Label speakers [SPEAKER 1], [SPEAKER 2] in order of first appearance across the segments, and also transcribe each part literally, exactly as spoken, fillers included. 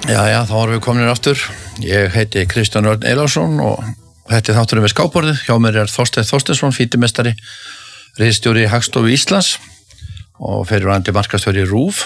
[SPEAKER 1] Já, já, þá erum við komin aftur. Ég heiti Kristján Örn Eilásson og þetta er þátturinn við skákborðið. Hjá mér er Þorsteinn Þorsteinsson, fítimestari, ritstjóri Hagstofu Íslands og fyrrverandi markaðsstjóri RÚV.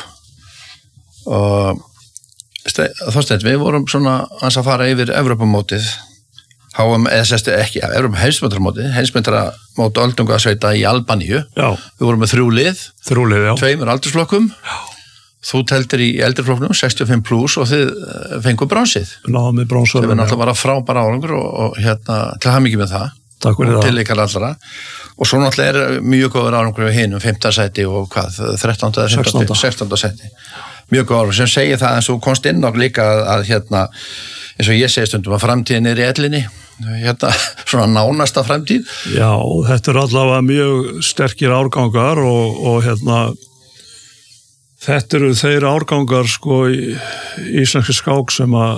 [SPEAKER 1] Og Þorsteinn, við vorum svona aðeins að fara yfir Evrópumótið, H M, eða sérstu ekki, Evrópum heimsmyndaramótið, heimsmyndaramót öldungasveita í Albaníu.
[SPEAKER 2] Já.
[SPEAKER 1] Við vorum með þrjú lið,
[SPEAKER 2] þrjú lið, já.
[SPEAKER 1] Tveimur aldursflokkum. Já. Þú teldir í eldriflokknum sextíu og fimm plus og þið fengu bronsið.
[SPEAKER 2] Náðum við bronsið.
[SPEAKER 1] Það er náttúrulega bara frábæra árangur og, og hérna, til hamingju með það.
[SPEAKER 2] Takk fyrir það.
[SPEAKER 1] Til ykkar allra. Og svo náttúrulega er mjög góður árangur við hinum, fimmta sæti og hvað, þrettánda eða sextánda sæti. Mjög góður árangur sem segir það eins og komst inn og líka að, að hérna, eins og ég segi stundum að framtíðin er í ellinni. Hérna, svona nánasta framtíð.
[SPEAKER 2] Já, þetta er allavega mjög sterkir árgangar og, og hérna, þetta eru þeir árgangar sko í íslenski skák sem að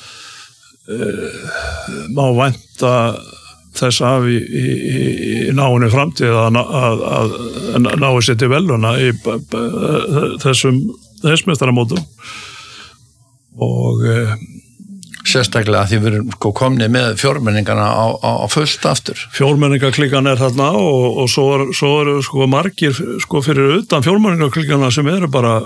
[SPEAKER 2] e, má vænta þess af í, í, í náinni framtíð að, að, að, að nái sér til veluna í b, b, þessum heimsmeistaramótum og e,
[SPEAKER 1] sérstaklega að því við erum sko komni með fjórmenningana á, á, á fullt aftur.
[SPEAKER 2] Fjórmenningaklikkan er þarna og, og svo, er, svo eru sko margir sko fyrir utan fjórmenningaklikkana sem eru bara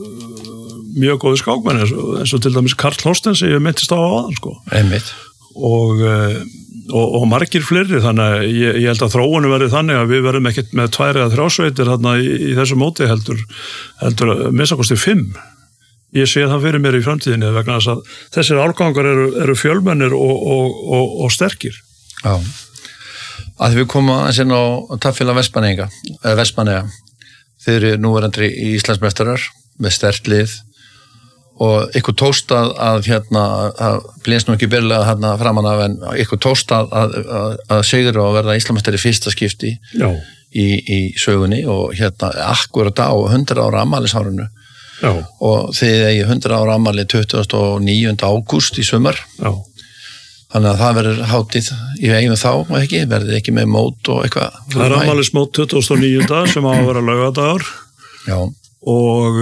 [SPEAKER 2] mjög góði skákmenn eins og, eins og til dæmis Karl Þorsteins ég myndist á áðan sko.
[SPEAKER 1] Einmitt.
[SPEAKER 2] Og, og, og margir fleiri þannig að ég, ég held að þróunum verði þannig að við verðum ekkert með tvær eða þrjásveitir þarna í, í þessu móti heldur, heldur minnstakosti fimm. Ég sé það fyrir mér í framtíðinni vegna þess að þessir árgangar eru, eru fjölmennir og, og, og, og sterkir.
[SPEAKER 1] Já, að við komum aðeins inn á Taffélag Vestmannaeyinga, eða Vestmannaeyja. Þeir eru núverandi í Íslandsmeistarar með sterkt lið og ykkur tókst að, að hérna, að blés nú ekki byrlega hérna framan af en ykkur tókst að, að, að, að sigra og verða Íslandsmeistari fyrsta skipti í, í sögunni og hérna akkurat á hundrað ára afmælisárinu.
[SPEAKER 2] Já.
[SPEAKER 1] Og þið eigi hundrað ára afmæli tuttugasta og níunda ágúst í sumar.
[SPEAKER 2] Já.
[SPEAKER 1] Þannig að það verður hátíð í eigum þá, ekki? Verður ekki með mót og eitthvað?
[SPEAKER 2] Það er afmælismót tuttugasta og níunda sem á að vera laugadagur.
[SPEAKER 1] Já.
[SPEAKER 2] Og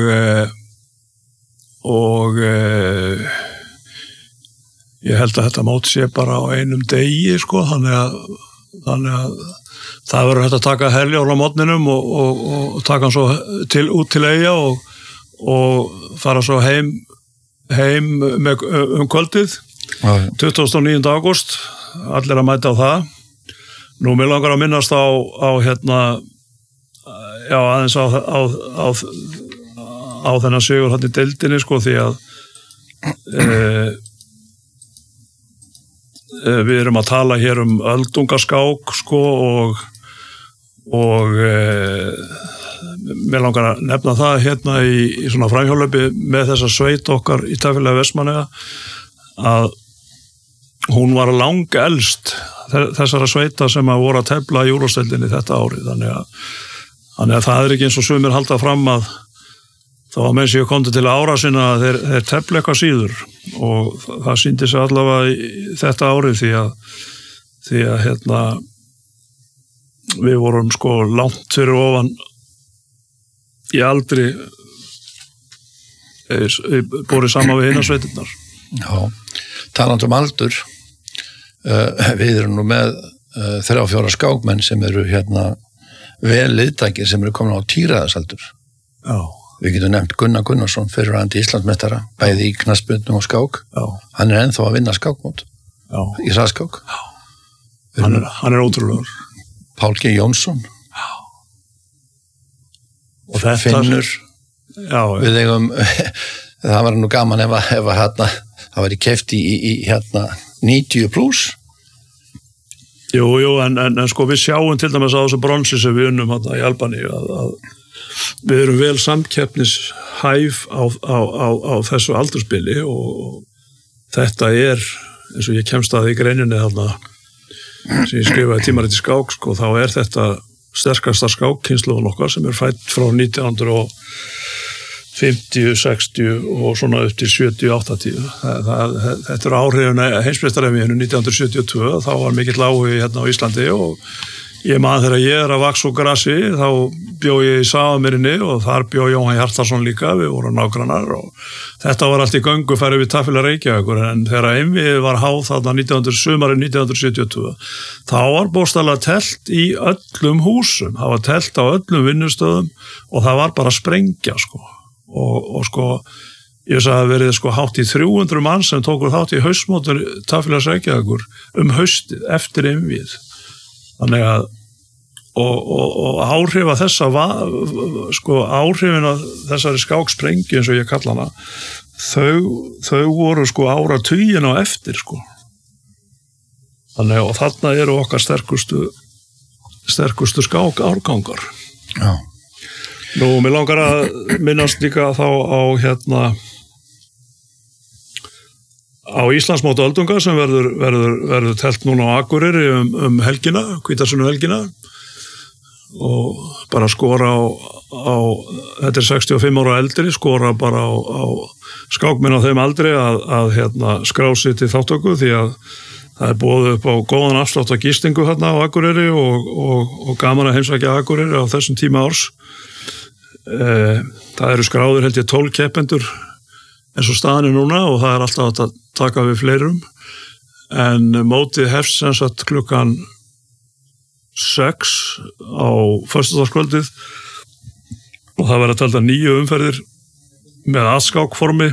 [SPEAKER 2] og ég held að þetta mót sé bara á einum degi, sko, þannig að þannig að það verður hægt að taka Herjólf á morgninum og, og, og taka hann svo til, út til Eyja og og fara svo heim heim með, um kvöldið tuttugasta og níunda ágúst allir að mæta á það nú mér langar að minnast á, á hérna já aðeins á, á, á, á þennan sigur hann í deildinni sko því að e, e, við erum að tala hér um öldungaskák sko og og e, mér langar að nefna það hérna í, í svona framhjólaupi með þessa sveit okkar í Taffélagi Vestmannaeyja að hún var lang elst þessara sveita sem að voru að tefla í úrvalsdeildinni þetta árið þannig að, þannig að það er ekki eins og sumir halda fram að þá að menn séu komið til ára sinna að þeir, þeir tefla eitthvað síður og það sýndi sig allavega í þetta árið því að því að hérna við vorum sko langt fyrir ofan í aldri borið saman við hinar sveitirnar.
[SPEAKER 1] Já, talandi um aldur uh, við erum nú með uh, þrjá fjóra skákmenn sem eru hérna vel liðtækir sem eru komin á tíræðasaldur.
[SPEAKER 2] Já.
[SPEAKER 1] Við getum nefnt Gunnar Gunnarsson fyrrverandi Íslandsmeistara, bæði í knattspyrnu og skák. Já. Hann er ennþá að vinna skákmót. Já. Í hraðskák.
[SPEAKER 2] Já. Hann er, hann er ótrúlegur.
[SPEAKER 1] Pál G. Jónsson.
[SPEAKER 2] Já.
[SPEAKER 1] Og þetta Finnur.
[SPEAKER 2] Já.
[SPEAKER 1] Við eigum, það var nú gaman ef að, ef að hérna, það var í keypt í, í, í hérna níutíu plus.
[SPEAKER 2] Jú, jú, en, en, en sko við sjáum til dæmis á þessu bronsi sem við unnum hérna í Albaníu að, að við erum vel samkeppnishæf á, á, á, á þessu aldurspili og þetta er, eins og ég kemst að í greininni þarna sem ég skrifaði tímariti skák, sko, þá er þetta sterkasta skákkynsluðan okkar sem er fædd frá nítján fimmtíu, sextíu og svona upp til sjötíu, áttatíu. Það, það, þetta er áhrifin heimsmeistarafíinu nítján sjötíu og tvö, þá var mikill áhugi hérna á Íslandi og ég man þegar ég er að vaxa úr grassi, þá bjó ég í Safamýrinni og þar bjó Jóhann Hjartarson líka, við vorum nágrannar og þetta var allt í göngu færi við Tafélag Reykjavíkur, en þegar einvið var háð þarna nítján hundruð, sumarið nítján hundruð sjötíu og tvö, þá var bókstaflega telt í öllum húsum, það var telt á öllum vinnustöðum og það var bara að sprengja, sko, og, og sko, ég sagði að verið sko hátt í þrjú hundruð mann sem tókur þátt í haustmótur Tafélags Reykjavíkur um haustið eftir einvið. Þannig að og, og, og áhrif að þessa sko áhrifin að þessari skáksprengju eins og ég kalla hana þau, þau voru sko áratugin á eftir sko. Þannig að þarna eru okkar sterkustu sterkustu skák árgangar.
[SPEAKER 1] Já.
[SPEAKER 2] Nú, mér langar að minnast líka þá á hérna á Íslandsmóti öldunga sem verður, verður, verður telt núna á Akureyri um, um helgina, Hvítasunnu helgina og bara skora á, á þetta er sextíu og fimm ára eldri, skora bara á, á skákmenn á þeim aldri að, að hérna, skrá sig til þáttöku því að það er boðið upp á góðan afslátt af gistingu hérna á Akureyri og, og, og gaman að heimsækja Akureyri á þessum tíma árs. E, það eru skráður held ég tólf keppendur eins og staðan er núna og það er alltaf að taka við fleirum en mótið hefst sem sagt klukkan sex á föstudagskvöldið og það verður að tölta níu umferðir með aðskákformi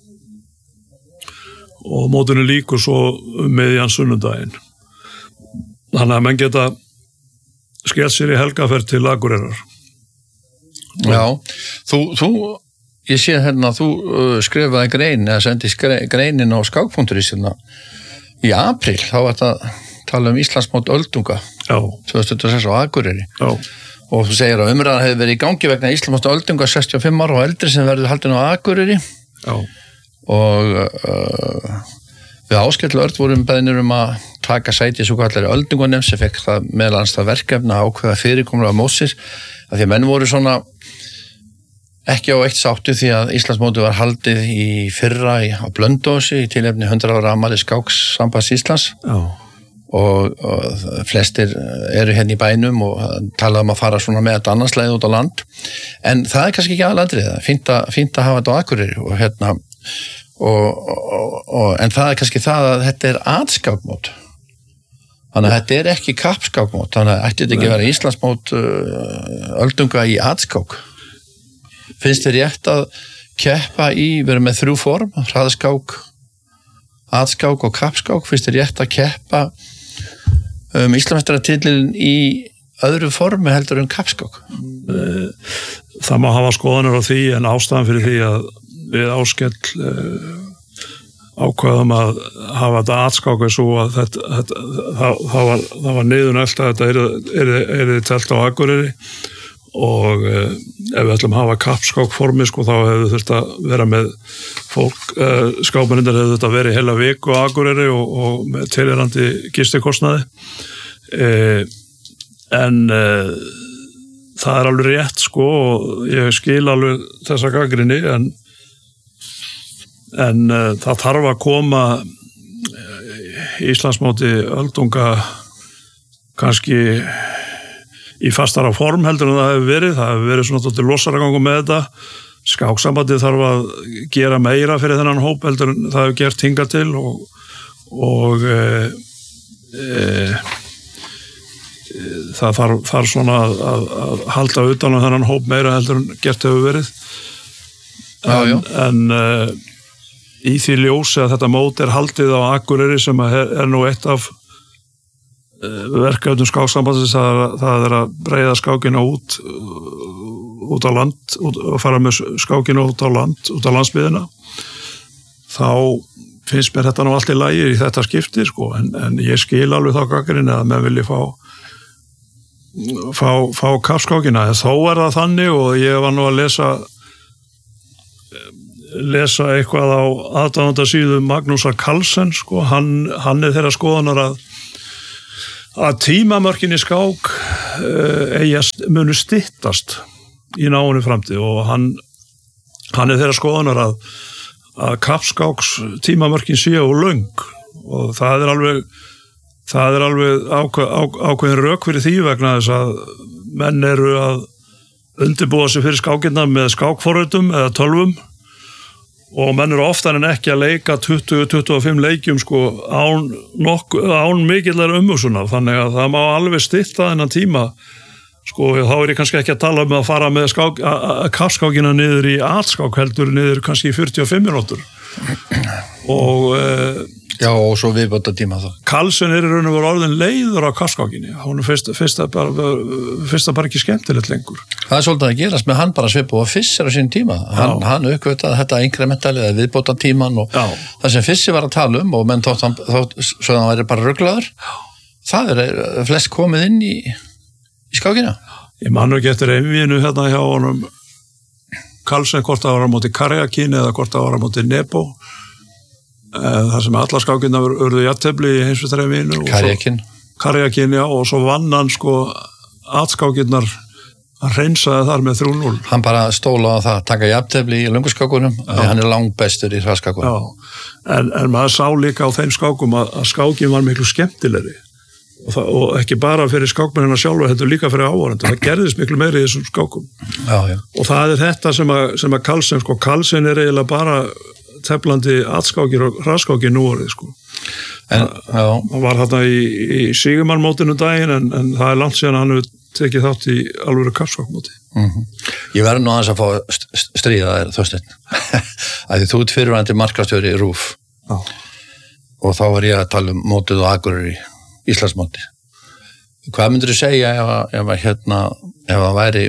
[SPEAKER 2] og mótinu líkur svo um miðjan sunnudaginn. Þannig að menn geta skellt sér í helgaferð til Akureyrar.
[SPEAKER 1] Já, þú, þú ég sé hérna að þú uh, skrifaði grein eða sendi greinin á skák.is hérna í apríl, þá var þetta tala um Íslandsmót öldunga
[SPEAKER 2] Já.
[SPEAKER 1] tvö þúsund tuttugu og sex á Akureyri.
[SPEAKER 2] Já.
[SPEAKER 1] Og þú segir að umræðan hefur verið í gangi vegna Íslandsmót öldunga sextíu og fimm ára og eldri sem verður haldin á Akureyri.
[SPEAKER 2] Já.
[SPEAKER 1] Og uh, við Áskell Örn vorum beðnir um að taka sæti í svo kallari öldunganemnd sem fekk það meðal annars það verkefni að ákveða fyrirkomlega mótsins af því að menn voru svona ekki á eitt sáttu því að Íslandsmótið var haldið í fyrra í, á Blönduósi í tilefni hundrað ára afmæli Skáksambands Íslands og, og flestir eru hérna í bænum og tala um að fara svona með þetta annarsleið út á land en það er kannski ekki aðlandrið, fínt að, fínt að hafa þetta á Akureyri og hérna og, og, og, en það er kannski það að þetta er aðskákmót þannig að þetta er ekki kappskákmót þannig að ætti þetta ekki vera Íslandsmót öldunga í aðskák. Finnst þér rétt að keppa í, vera með þrjú form, hraðskák, aðskák og kappskák, finnst þér rétt að keppa um Íslandsmeistaratitilinn í öðru formi heldur en kappskák?
[SPEAKER 2] Það má hafa skoðanir á því en ástæðan fyrir því að við Áskell uh, ákveðum að hafa þetta aðskák er svo að þetta, þetta, það, það var, var niðurnælt að þetta er, er, er telt á Akureyri og uh, ef við ætlum að hafa kappskákformi sko þá hefur þurft að vera með fólk, uh, skákmennir hefur þurft að vera í heila viku á Akureyri og, og með tilheyrandi gistikostnaði uh, en uh, það er alveg rétt sko og ég skil alveg þessa gagnrýni en, en uh, það þarf að koma Íslandsmóti öldunga kannski í fastara form heldur en það hefur verið, það hefur verið svona tóttir losaragangum með þetta, skáksambandið þarf að gera meira fyrir þennan hóp heldur en það hefur gert hingað til og, og e, e, það þarf, þarf svona að, að, að halda utan á þennan hóp meira heldur en gert hefur verið en,
[SPEAKER 1] já, já. en
[SPEAKER 2] e, í því ljósi að þetta mót er haldið á Akureyri sem er, er nú eitt af verkefnum skáksambandsins það, það er að breiða skákina út út á land út, og fara með skákina út á land út á landsbyðina þá finnst mér þetta nú allt í lagi í þetta skipti sko en, en ég skil alveg þá gagnrýni að menn vilji fá fá, fá kappskákina þó er það þannig og ég var nú að lesa lesa eitthvað á aðdáendasíðu Magnúsar Carlsen sko hann, hann er þeirra skoðunar að að tímamörkin í skák uh, eigi munu styttast í náinni framtíð og hann, hann er þeirra skoðunar að, að kappskáks tímamörkin séu löng og það er alveg það er alveg ákveð, á, ákveðin rök fyrir því vegna þess að menn eru að undirbúa sig fyrir skákirna með skákforritum eða tölvum og menn eru oftar en ekki að leika tuttugu til tuttugu og fimm leikjum sko án, nokk, án mikillar umhugsunar, þannig að það má alveg stytta þennan tíma sko, þá er ég kannski ekki að tala um að fara með skák, kappskákina niður í atskák heldur niður kannski í fjörutíu og fimm mínútur og e,
[SPEAKER 1] já, og svo viðbóta tíma þá.
[SPEAKER 2] Carlsen er í raun og veru orðin leiður á kappskákinni, hún er fyrst, fyrst, að bara, fyrst að bara ekki skemmtilegt lengur.
[SPEAKER 1] Það er svolítið að gerast með hann bara svipu og Fischer á sín tíma, hann, hann uppgötaði þetta inkrementalið eða viðbóta tíman og já. Það sem Fischer var að tala um og menn þótt hann, þótt, svo hann væri bara ruglaður, það er flest komið inn í, í skákina.
[SPEAKER 2] Ég man ekki eftir einvínu hérna hjá honum Carlsen, hvort það var á móti Karjakin eða hvort það var á móti Nebo, þar sem alla skákina urðu jafntefli í heimsmeistaraheiminum.
[SPEAKER 1] Karjakin.
[SPEAKER 2] Karjakin, já, og svo vann hann sko atskákinnar að reynsaði þar með þrjú núll.
[SPEAKER 1] Hann bara stóla á það að taka jafntefli í lönguskákunum, því hann er langbestur í hraðskákunum.
[SPEAKER 2] Já, en, en maður sá líka á þeim skákum að, að skákin var miklu skemmtilegri. Og, það, og ekki bara fyrir skákmennina sjálfa, þetta líka fyrir áhorfendur, það gerðist miklu meiri í þessum skákum
[SPEAKER 1] já, já. Og
[SPEAKER 2] það er þetta sem að, sem að Carlsen, sko, Carlsen er eiginlega bara teflandi atskákir og hraðskákir nú orðið sko. En, hann var þarna í, í Sigurmann-mótinu daginn en, en það er langt síðan að hann hefur tekið þátt í alvöru kappskákmóti.
[SPEAKER 1] Mm-hmm. Ég verður nú aðeins að fá stríða þér, Þorsteinn, að því þú ert fyrirvændi markastjóri í RÚV já. Og þá var ég að tala um mótið og Akureyri í Íslandsmóti. Hvað myndir þú segja ef að, ef að hérna, ef það væri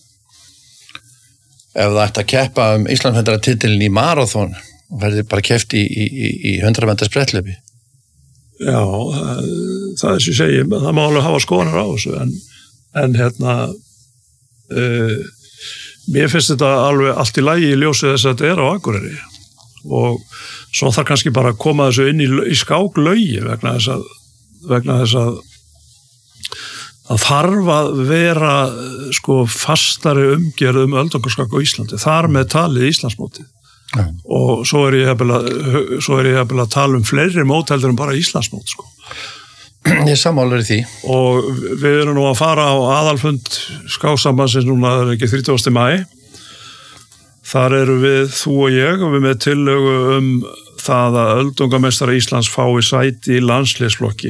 [SPEAKER 1] ef það ætti að keppa um Íslandsmeistaratitilinn í maraþon og verði bara keppt í, í, í hundrað metra spretthlaupi?
[SPEAKER 2] Já, það, það er sem ég segi, það má alveg hafa skoðanir á þessu, en, en hérna uh, mér finnst þetta alveg allt í lagi í ljósi þess að þetta er á Akureyri og svo þarf kannski bara að koma þessu inn í, í skáklaugi vegna þess að vegna þess að það þarf að vera sko fastari umgerð um öldungarskák á Íslandi, þar með talið Íslandsmótið ja. Og svo er ég hefðið svo er ég hefðið að tala um fleiri mót heldur en bara Íslandsmót sko.
[SPEAKER 1] Ég sammála því.
[SPEAKER 2] Og við erum nú að fara á aðalfund skáksambandsins núna, það er ekki þrítugasta maí, þar eru við, þú og ég, og við með tillögu um það að öldungameistari Íslands fái sæti í landsliðsflokki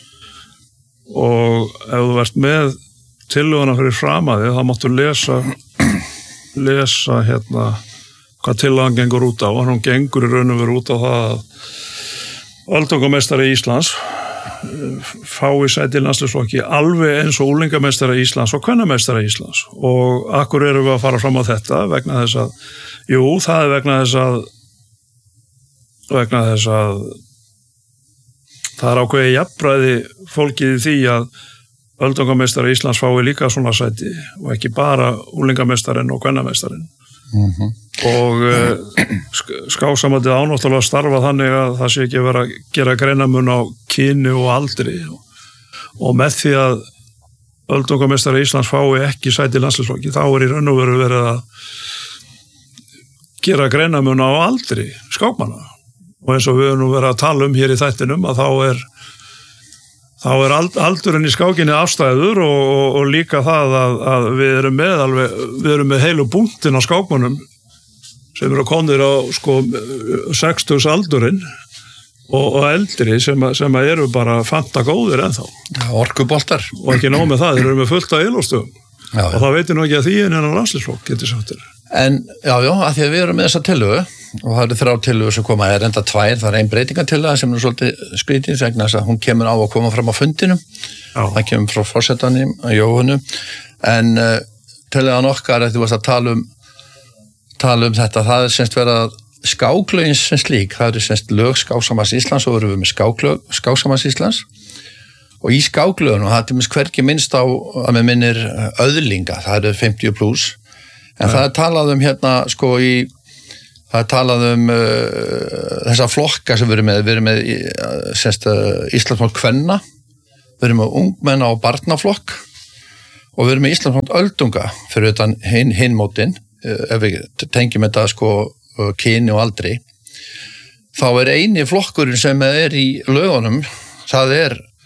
[SPEAKER 2] og ef þú ert með tillöguna fyrir framaði þá máttu lesa lesa hérna hvað tillögan gengur út á og hann gengur í raun og veru út á það að öldungameistari Íslands fái sæti í landsliðsflokki alveg eins og unglingameistari Íslands og kvennameistari Íslands og akkur erum við að fara fram á þetta vegna þess að, jú, það er vegna þess að vegna þess að það er ákveðið jafnræði fólkið í því að öldungameistari Íslands fái líka svona sæti og ekki bara unglingameistarinn og kvennameistarinn mm-hmm. og uh, skáksambandið ánáttúrulega starfa þannig að það sé ekki að vera að gera greinamun á kyni og aldri og, og með því að öldungameistari Íslands fái ekki sæti í landsliðsflokki þá er í raun og veru verið að gera greinamun á aldri skákmanna. Og eins og við erum verið að tala um hér í þættinum að þá er, þá er aldurinn í skákinni afstæður og, og, og líka það að, að við erum með alveg, við erum með heilu punktin á skákmönnum sem eru komnir á sko sextugs aldurinn og, og eldri sem, sem eru bara fanta góðir ennþá.
[SPEAKER 1] Ja, orkuboltar.
[SPEAKER 2] Og ekki nóg með það, þeir eru með fullt af ilóstöfum. Og það veitir nú ekki að því en hennar landsliðsflokk getur sagt þér.
[SPEAKER 1] En já, já, að því að við erum með þessa tillögu og það eru þrjár tillögur sem koma, er enda tvær, það er ein breytingartillaga sem er svolítið skrítið vegna þess að hún kemur á að koma fram á fundinum, já. Það kemur frá forsetanum, Jóhannu, en uh, tillagan okkar að þú varst að tala um, tala um þetta, það er semst verið að skáklögin sem slík, það eru semst lög Skáksambands Íslands og erum við með skáklög Skáksambands Íslands og í skáklögun og það er til minnst hvergi minnst á að með minnir öðlinga, það eru fimmtíu pluss. En ja. Það er talað um hérna sko í, það er talað um uh, þessa flokka sem við erum með, við erum með uh, semst uh, Íslandsmót kvenna, við erum með ungmenna og barnaflokk og við erum með Íslandsmót öldunga fyrir utan hinn hin mótin, uh, ef við tengjum þetta sko uh, kyni og aldri, þá er eini flokkurinn sem er í lögunum, það er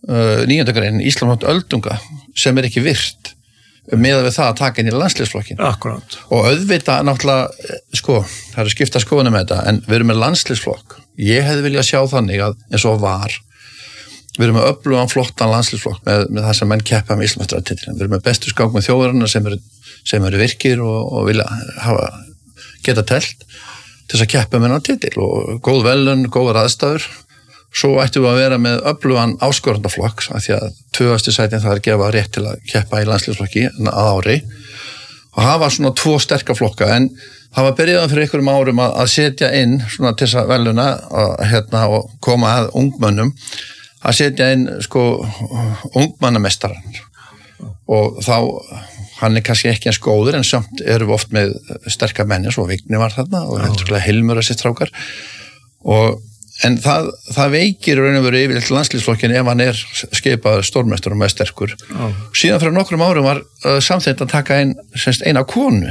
[SPEAKER 1] uh, níundu grein Íslandsmót öldunga sem er ekki virt meðað við það að taka inn í landsliðsflokkin.
[SPEAKER 2] Akkurat.
[SPEAKER 1] Og auðvitað náttúrulega, sko, það eru skipta skoðunum með þetta, en við erum með landsliðsflokk. Ég hefði viljað sjá þannig að eins og var, við erum með öflugan flottan landsliðsflokk með, með það sem menn keppa með Íslandsmeistaratitilinn. Við erum með bestu skák með þjóðarinnar sem eru, sem eru virkir og, og vilja hafa, geta telt til þess að keppa með hennar titil og góð velun, góðar aðstæður. Svo ættum við að vera með öflugan áskorandaflokk af því að tvöfasti sætin það er gefa rétt til að keppa í landsliðsflokki að ári og hafa svona tvo sterka flokka en það var byrjaðan fyrir einhverjum árum að, að setja inn svona til þess að veluna að, hérna, og koma að ungmönnum að setja inn sko ungmannamestaran og þá hann er kannski ekki eins góður en samt erum við oft með sterka menni svo Vigni var þarna og hendur Hilmur að sitt strákar og en það, það veikir raun og veru yfirleitt landsliðsflokkin ef hann er skipað stórmestur og með sterkur. Já. Síðan fyrir nokkrum árum var uh, samþykkt að taka ein, semst, eina konu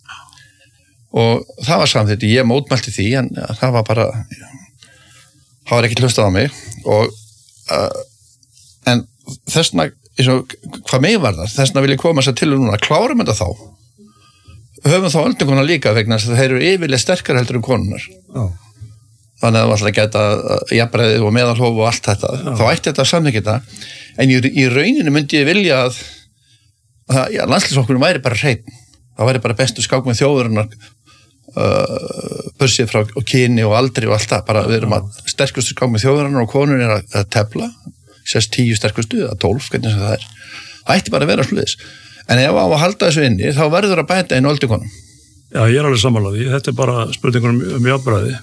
[SPEAKER 1] og það var samþykkt, ég mótmælti því en það var bara, það var ekki hlustað á mig og uh, en þessna, hvað mig var það, þessna vil ég koma sér til núna, klárum þetta þá. Höfum þá öldunguna líka vegna þess að þeir eru yfirleitt sterkar heldur en konunar. Já. Þannig að það var alltaf að geta jafnræðið og meðalhóf og allt þetta. Já. Þá ætti þetta að samþykkja þetta. En í, í rauninu myndi ég vilja að, að ja, landsliðsflokkurinn væri bara hreinn. Það væri bara bestu skák með þjóðurinnar, uh, bursið frá og kyni og aldri og allt það. Bara við erum að sterkustu skák með þjóðurinnar og konur er að, að tefla. Sérst tíu sterkustu, eða tólf, hvernig sem það er. Það ætti bara að vera sluðis. En ef á að halda þessu inni, þá verður að bæta inn öldukonum.
[SPEAKER 2] Já, ég er alveg sammála því. Þetta er bara spurningur um, um jafnræði.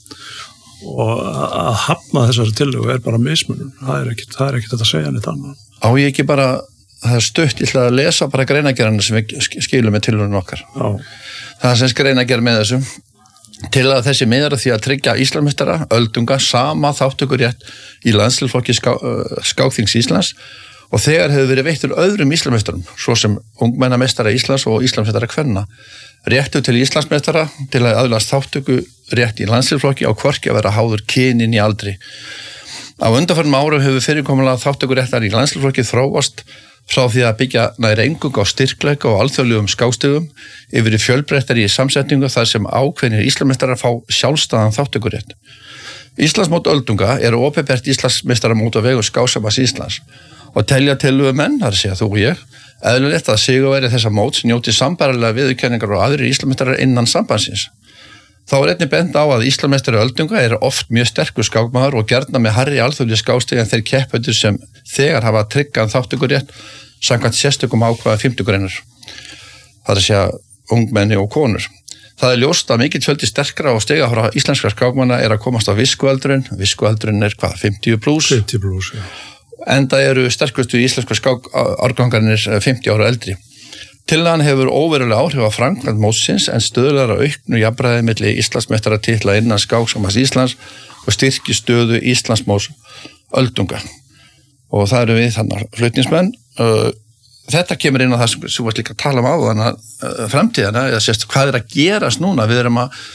[SPEAKER 2] Og að hafna þessari tillögu er bara mismunum, það er ekkert það er ekkert að segja neitt annað.
[SPEAKER 1] Á ég ekki bara, það er stutt, ég ætla að lesa bara greinagerðina sem við skilum með tillögunum okkar. Já. Það er sem greinagerð með þessu, til að þessi miðar því að tryggja Íslandsmeistara, öldunga, sama þáttökurétt í landsliðsflokki ská, Skákþings Íslands og þegar hefur verið veittur öðrum Íslandsmeistarum, svo sem ungmennameistara Íslands og Íslandsmeistara kvenna. Réttu til Íslandsmeistara til að aðlast þáttöku rétt í landsliðsflokki á hvorki að vera háður kynin í aldri. Á undanförnum árum hefur fyrirkomulega þáttöku réttar í landsliðsflokki þróast frá því að byggja nær engung á styrkleika og alþjóðlegum skákstigum yfir í fjölbreyttari í samsetningu þar sem ákveðnir Íslandsmeistarar fá sjálfstæðan þáttöku rétt. Íslandsmót öldunga eru opinbert Íslandsmeistaramót á vegum Skáksambands Íslands og telja tillögumenn, það er að segja þú og ég, eðlilegt að sigurvegari þessa móts njóti sambærilega viðurkenningar og aðrir Íslandsmeistarar innan sambandsins. Þá er einnig bent á að Íslandsmeistari öldunga er oft mjög sterkur skákmaður og gjarna með hærri alþjóðleg skákstig en þeir keppendur sem þegar hafa tryggan þáttökurétt samkvæmt sérstökum ákvæða fimmtu greinar. Það er að segja ungmenni og konur. Það er ljóst að mikill fjöldi sterkra og stigahárra íslenskra skákmanna er að komast á viskualdurinn. Viskualdurinn er hvað, fimmtíu plús?
[SPEAKER 2] fimmtíu plús, já.
[SPEAKER 1] Enda eru sterkustu íslenskra skák-árgangarnir fimmtíu ára eldri. Tillagan hefur óverulega áhrif á framkvæmd mótsins en stöðlar að auknu jafnræði milli Íslandsmeistaratitla innan Skáksambands Íslands og styrki stöðu Íslandsmóts öldunga. Og það eru við þannig flutningsmenn. Þetta kemur inn á það sem þú varst líka að tala um á þannig að framtíðana, eða sérst hvað er að gerast núna. Við erum að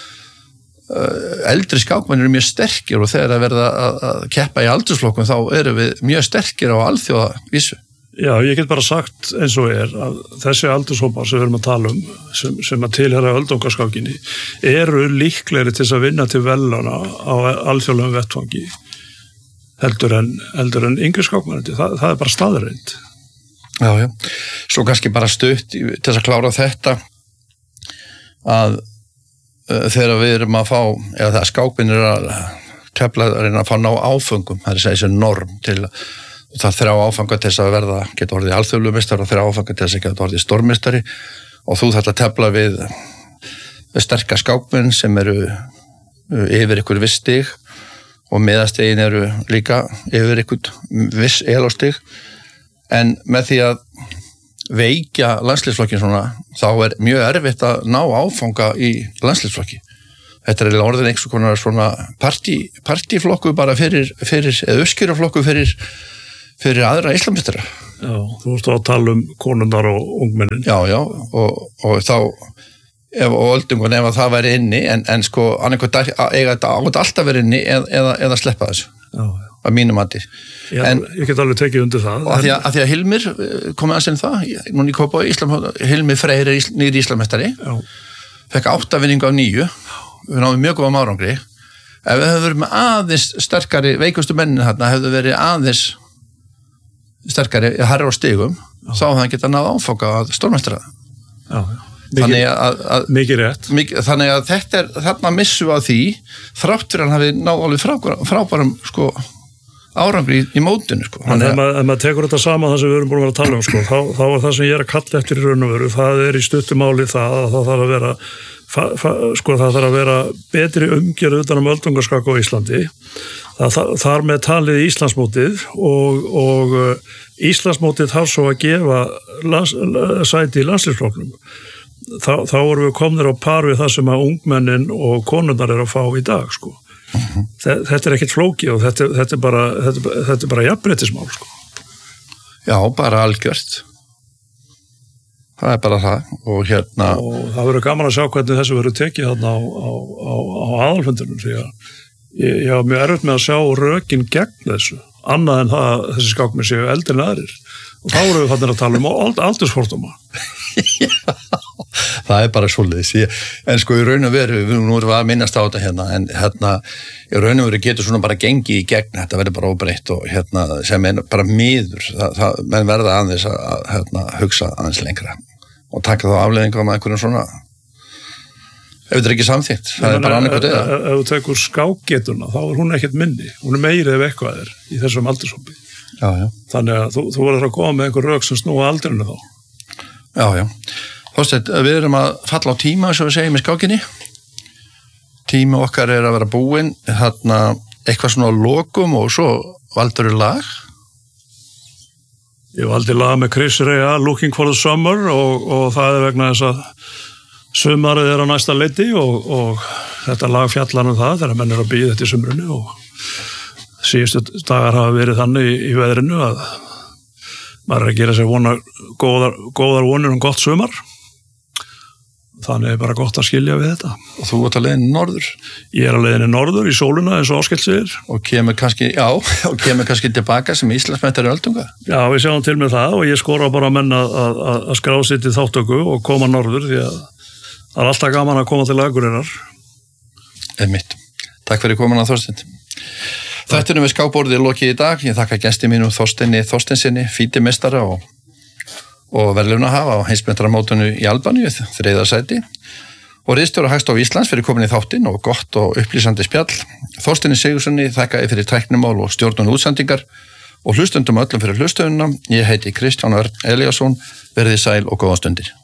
[SPEAKER 1] eldri skákmenn eru mjög sterkir og þegar að verða að keppa í aldursflokkum þá eru við mjög sterkir á alþjóðavísu.
[SPEAKER 2] Já, ég get bara sagt eins og er að þessi aldurshópar sem við erum að tala um sem, sem að tilheyra öldungaskákinni eru líklegri til að vinna til veluna á alþjóðlegum vettvangi heldur en, heldur en yngri skákmennandi. Það, það er bara staðreind.
[SPEAKER 1] Já, já. Svo kannski bara stutt til þess að klára þetta að uh, þegar við erum að fá, eða það skákmennir er að tefla að reyna að fá ná áföngum, það er að segja þessi norm til að það er þrjá áfanga til þess að verða, geta orðið alþjóðlumistari og þrjá áfanga til þess að geta orðið stórmistari og þú þarft að tefla við, við sterkar skákmenn sem eru yfir ykkur viss stig og meðastegin eru líka yfir ykkur viss elástig en með því að veikja landsliðsflokkin svona þá er mjög erfitt að ná áfanga í landsliðsflokki. Þetta er orðin einhvers konar svona partí, partíflokku bara fyrir, fyrir eða uppskýraflokku fyrir fyrir aðra Íslandsmeistara.
[SPEAKER 2] Já, þú veist að tala um konundar og ungmennin.
[SPEAKER 1] Já, já, og, og þá ef, og öldungun ef að það væri inni en, en sko annarkvæmt eiga þetta átt alltaf verið inni eða, eða, eða sleppa þessu.
[SPEAKER 2] Já, já.
[SPEAKER 1] að mínum mati.
[SPEAKER 2] Já, en, ég get alveg tekið undir það.
[SPEAKER 1] Og að því að, að því að Hilmir, komið aðeins inn það, núna í Kópavogi, Íslam, Hilmir Freyr er nýri Íslammeistari, fekk átta vinningu af níu, við náðum mjög góðum árangri. Ef við hefðum verið með aðeins sterkari, veikustu mennin þarna, hefðu verið aðeins sterkari, herra á stigum, já. Þá hefði hann getað náð áfanga að stórmeistara.
[SPEAKER 2] Já, já.
[SPEAKER 1] Þannig að, að,
[SPEAKER 2] mikið rétt.
[SPEAKER 1] Mikið, þannig að þetta er, þarna missu á því, þrátt fyrir hann hafi náð alveg frábærum, frábærum sko, árangri í, í mótinu. Sko.
[SPEAKER 2] En ef maður, maður tekur þetta saman það sem við erum búin að vera að tala um, sko, þá, þá er það sem ég er að kalla eftir í raun og veru, það er í stuttumáli það að það þarf að vera, fa, fa, sko, það þarf að vera betri umgjörð utan um öldungaskák á Íslandi. Það, það, þar með talið Íslandsmótið og, og Íslandsmótið þarf svo að gefa lands, sæti í landslýsflokknum. Þá, þá erum við komnir á par við það sem að ungmennin og konurnar er að fá í dag sko. Uh-huh. Þetta er ekkert flóki og þetta, þetta er bara, þetta, þetta er bara jafnréttismál sko.
[SPEAKER 1] Já, bara algjört. Það er bara það og hérna...
[SPEAKER 2] Og það verður gaman að sjá hvernig þessu verður tekið þarna á, á, á, á aðalfundunum því að ég, ég hafa mjög erfitt með að sjá rökin gegn þessu, annað en það þessi skákmenn séu eldri en aðrir og þá erum við fannir að tala um aldursfordóma.
[SPEAKER 1] Já, það er bara svoleiðis. En sko í raun og veru, við nú erum við að minnast á þetta hérna, en hérna í raun og veru getur svona bara gengið í gegn, þetta verður bara óbreytt og hérna sem er bara miður, það, það menn verða aðeins að, að hérna, hugsa aðeins lengra og taka þá afleiðingu með einhverjum svona, ef þetta er ekki samþykkt, það er bara annað eða.
[SPEAKER 2] Ef þú tekur skákgetuna, þá er hún ekkert minni, hún er meiri ef eitthvað er í þessum aldurshópi.
[SPEAKER 1] Já, já.
[SPEAKER 2] Þannig að þú, þú verður að koma með einhver rök sem snúa aldrinu þá.
[SPEAKER 1] Já, já. Þorsteinn, við erum að falla á tíma, svo við segjum í skákinni. Tíma okkar er að vera búinn, þarna eitthvað svona á lokum og svo valdur lag.
[SPEAKER 2] Ég valdi lag með Chris Rea, Looking for the Summer og, og það er vegna þess að sumarið er á næsta leiti og, og þetta lag fjallar um það þegar menn er að bíða eftir sumrinu og síðustu dagar hafa verið þannig í, í veðrinu að maður er að gera sér vona góðar, góðar vonir um gott sumar. Þannig er bara gott að skilja við þetta.
[SPEAKER 1] Og þú ert að leiðinni norður?
[SPEAKER 2] Ég er að leiðinni norður í sóluna eins og Áskell segir.
[SPEAKER 1] Og kemur kannski, já, og kemur kannski tilbaka sem Íslandsmeistari öldunga?
[SPEAKER 2] Já, við sjáum til með það og ég skora bara menn að, að, að skrá sitt í þáttöku og koma norður því að það er alltaf gaman að koma til Akureyrar.
[SPEAKER 1] Einmitt. Takk fyrir komin að Þorsteinn. Þættinum við skákborðið er lokið í dag. Ég þakka gesti mínu Þorsteini Þorsteinssyni, fítimeistara og, og verðlaunahafa á heimsmeistaramótinu í Albaníu, þriðja sæti. Og ritstjóra Hagstofu Íslands fyrir komin í þáttinn og gott og upplýsandi spjall. Þorsteini Sigurðsssyni þakka ég fyrir tæknimál og stjórnun útsendingar og hlustundum öllum fyrir hlustununa. Ég heiti Kristján Örn Elíasson. Verðið sæl og góða stundir.